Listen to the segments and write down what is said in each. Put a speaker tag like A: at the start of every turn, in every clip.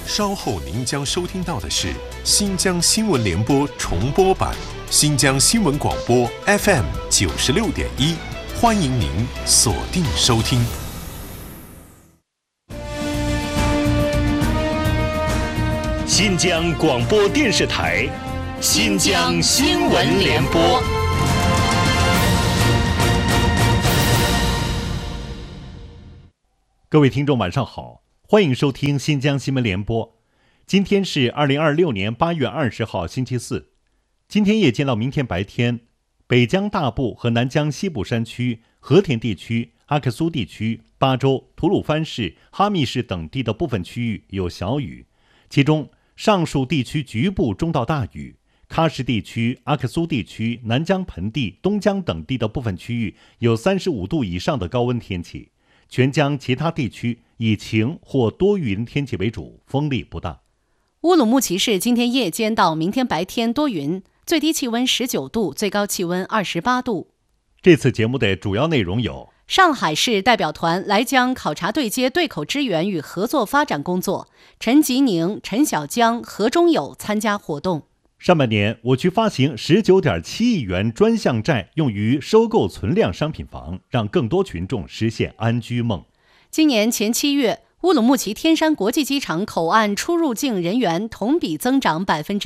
A: 稍后您将收听到的是新疆新闻联播重播版，新疆新闻广播 FM 96.1，欢迎您锁定收听。
B: 新疆广播电视台，新疆新闻联播。
C: 各位听众晚上好，欢迎收听新疆新闻联播。今天是2026年8月20号星期四。今天夜间到明天白天，北疆大部和南疆西部山区、和田地区、阿克苏地区、巴州、吐鲁番市、哈密市等地的部分区域有小雨，其中上述地区局部中到大雨，喀什地区、阿克苏地区、南疆盆地、东疆等地的部分区域有35度以上的高温天气。全疆其他地区以晴或多云天气为主，风力不大。
D: 乌鲁木齐市今天夜间到明天白天多云，最低气温19度，最高气温28度。
C: 这次节目的主要内容有：
D: 上海市代表团来疆考察对接对口支援与合作发展工作，陈吉宁、陈小江、何忠友参加活动。
C: 上半年，我区发行19.7亿元专项债，用于收购存量商品房，让更多群众实现安居梦。
D: 今年前7月，乌鲁木齐天山国际机场口岸出入境人员同比增长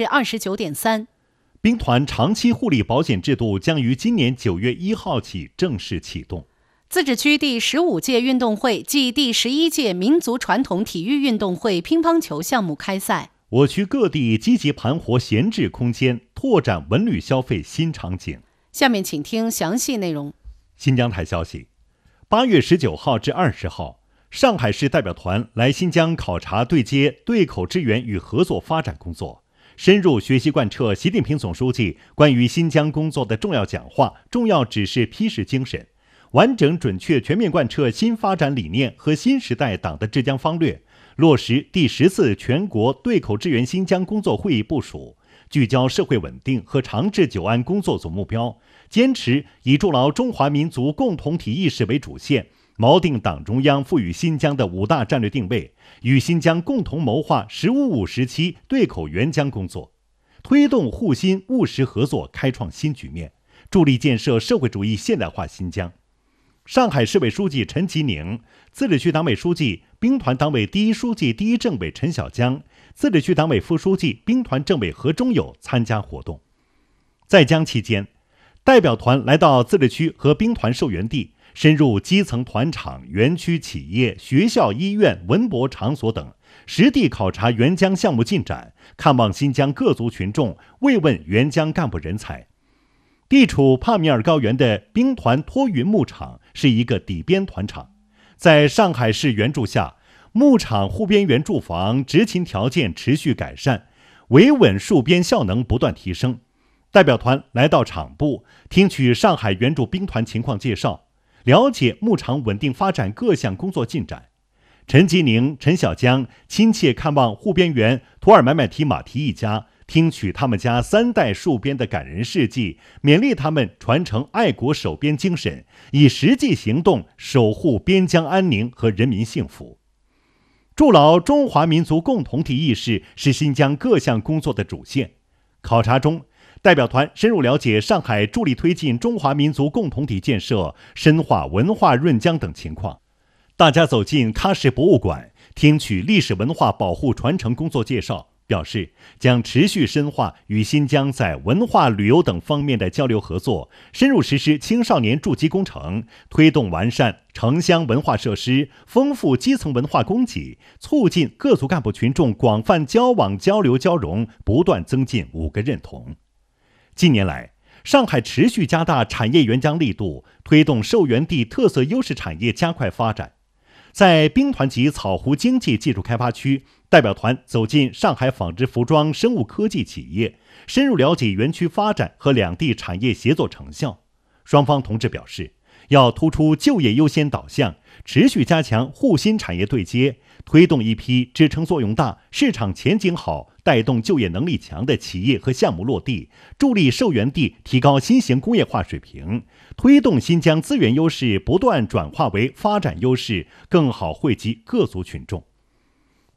D: 29.3%。
C: 兵团长期护理保险制度将于今年9月1号起正式启动。
D: 自治区第15届运动会暨第11届民族传统体育运动会乒乓球项目开赛。
C: 我区各地积极盘活闲置空间，拓展文旅消费新场景。
D: 下面请听详细内容。
C: 新疆台消息，8月19号至20号，上海市代表团来新疆考察对接对口支援与合作发展工作，深入学习贯彻习近平总书记关于新疆工作的重要讲话、重要指示批示精神，完整准确全面贯彻新发展理念和新时代党的治疆方略，落实第10次全国对口支援新疆工作会议部署，聚焦社会稳定和长治久安工作总目标，坚持以筑牢中华民族共同体意识为主线，锚定党中央赋予新疆的5大战略定位，与新疆共同谋划“15-5”时期对口援疆工作，推动沪新务实合作开创新局面，助力建设社会主义现代化新疆。上海市委书记陈吉宁、自治区党委书记、兵团党委第一书记、第一政委陈小江、自治区党委副书记、兵团政委何忠友参加活动。在疆期间，代表团来到自治区和兵团受援地，深入基层团场、园区企业、学校、医院、文博场所等，实地考察援疆项目进展，看望新疆各族群众，慰问援疆干部人才。地处帕米尔高原的兵团托云牧场是一个底边团场，在上海市援助下，牧场护边员住房执勤条件持续改善，维稳戍边效能不断提升。代表团来到场部，听取上海援助兵团情况介绍，了解牧场稳定发展各项工作进展。陈吉宁、陈小江亲切看望护边员图尔买买提马提一家，听取他们家3代戍边的感人事迹，勉励他们传承爱国守边精神，以实际行动守护边疆安宁和人民幸福。筑牢中华民族共同体意识是新疆各项工作的主线。考察中，代表团深入了解上海助力推进中华民族共同体建设、深化文化润疆等情况。大家走进喀什博物馆，听取历史文化保护传承工作介绍，表示将持续深化与新疆在文化旅游等方面的交流合作，深入实施青少年筑基工程，推动完善城乡文化设施，丰富基层文化供给，促进各族干部群众广泛交往交流交融，不断增进5个认同。近年来，上海持续加大产业援疆力度，推动受援地特色优势产业加快发展。在兵团级草湖经济技术开发区，代表团走进上海纺织服装生物科技企业，深入了解园区发展和两地产业协作成效。双方同志表示，要突出就业优先导向，持续加强沪新产业对接，推动一批支撑作用大、市场前景好、带动就业能力强的企业和项目落地，助力受援地提高新型工业化水平，推动新疆资源优势不断转化为发展优势，更好惠及各族群众。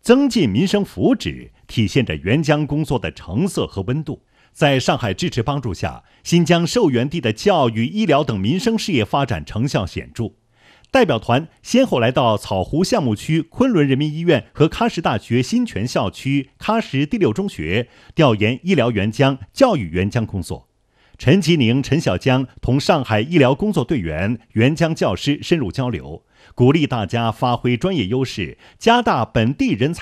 C: 增进民生福祉，体现着援疆工作的成色和温度。在上海支持帮助下，新疆受援地的教育、医疗等民生事业发展成效显著。代表团先后来到草湖项目区昆仑人民医院和喀什大学新泉校区喀什第6中学调研医疗援疆、教育援疆工作。陈吉宁、陈小江同上海医疗工作队员、援疆教师深入交流，鼓励大家发挥专业优势，加大本地人才